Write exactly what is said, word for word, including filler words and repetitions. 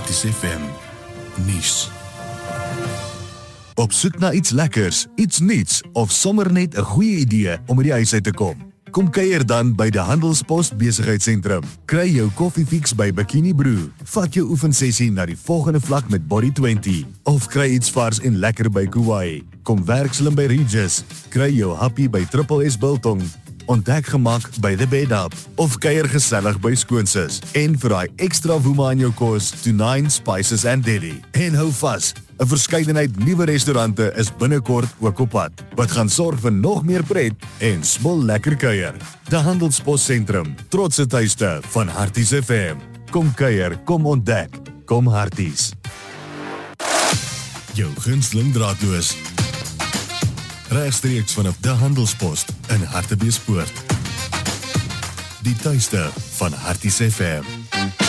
Harties F M nuus. Op soek na iets lekkers, iets nuuts of sommer net 'n goeie idee om uit die huis uit te kom? Kom kuier dan by die Handelspost Besigheidsentrum. Kry jou koffiefix by Bikini Brew. Vat jou oefensessie na die volgende vlak met Body twintig. Of kry iets vars en lekker by Kauai. Kom werk slim by Regis. Kry jou happy by Triple S Biltong. Ontdek gemak by The Bed Up. Of kuier gesellig by Skoonsis. En vir daai ekstra woema in jou kos, to Nine Spices and Deli. En hou vas, 'n verskeidenheid nuwe restaurante is binnekort ook op pad, wat gaan sorg vir nog meer pret en smol lekker kuier. Die Handelspost Sentrum, trotse tuiste van Harties F M. Kom kuier, kom ontdek, kom Harties. Jou gunsteling draadloos. Regstreeks vanaf die Handelspost in Hartbeespoort. Die tuiste van Harties F M.